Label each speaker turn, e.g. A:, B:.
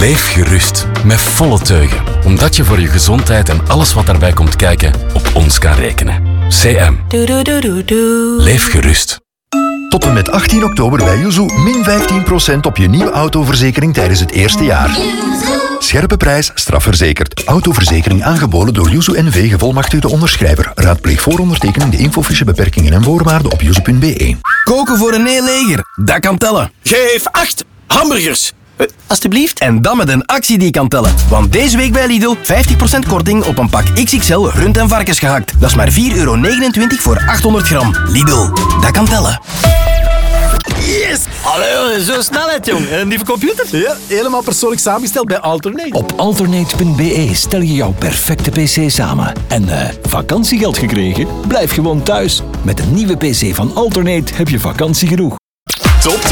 A: Leef gerust, met volle teugen. Omdat je voor je gezondheid en alles wat daarbij komt kijken op ons kan rekenen. CM. Leef gerust.
B: Tot en met 18 oktober bij Yuzu min 15% op je nieuwe autoverzekering tijdens het eerste jaar. Scherpe prijs, strafverzekerd. Autoverzekering aangeboden door Yuzu NV, gevolmachtigde onderschrijver. Raadpleeg voor ondertekening de infofiche, beperkingen en voorwaarden op yuzu.be.
C: Koken voor een heel leger, dat kan tellen.
D: Geef 8 hamburgers.
C: Alsjeblieft. En dan met een actie die kan tellen. Want deze week bij Lidl 50% korting op een pak XXL rund- en varkensgehakt. Dat is maar €4,29 voor 800 gram. Lidl, dat kan tellen.
D: Yes! Allee, zo snelheid, jong. En die computer?
E: Ja, helemaal persoonlijk samengesteld bij Alternate.
F: Op alternate.be stel je jouw perfecte pc samen. En vakantiegeld gekregen? Blijf gewoon thuis. Met een nieuwe pc van Alternate heb je vakantie genoeg.
A: Top